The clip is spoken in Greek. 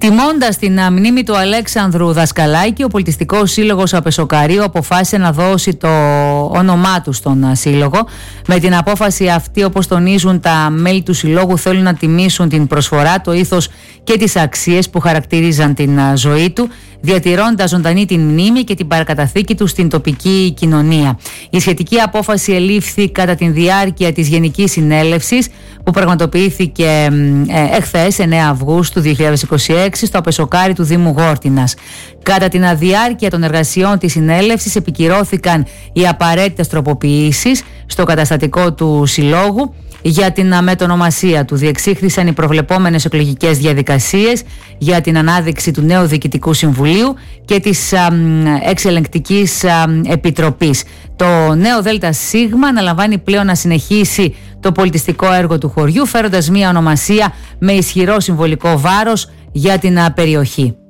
Τιμώντας την μνήμη του Αλέξανδρου Δασκαλάκη, ο Πολιτιστικός Σύλλογος Απεσοκαρίου αποφάσισε να δώσει το όνομά του στον σύλλογο. Με την απόφαση αυτή, όπως τονίζουν τα μέλη του συλλόγου, θέλουν να τιμήσουν την προσφορά, το ήθος και τις αξίες που χαρακτηρίζαν την ζωή του, διατηρώντας ζωντανή την μνήμη και την παρακαταθήκη του στην τοπική κοινωνία. Η σχετική απόφαση ελήφθη κατά τη διάρκεια της Γενικής Συνέλευσης που πραγματοποιήθηκε εχθές, 9 Αυγούστου 2026, στο Απεσοκάρι του Δήμου Γόρτινας. Κατά την διάρκεια των εργασιών της συνέλευσης επικυρώθηκαν οι απαραίτητες τροποποιήσεις στο καταστατικό του Συλλόγου για την μετονομασία του. Διεξήχθησαν οι προβλεπόμενες εκλογικές διαδικασίες για την ανάδειξη του νέου Διοικητικού Συμβουλίου και της Εξελεγκτικής Επιτροπής. Το νέο ΔΣ αναλαμβάνει πλέον να συνεχίσει το πολιτιστικό έργο του χωριού, φέροντας μια ονομασία με ισχυρό συμβολικό βάρος για την περιοχή.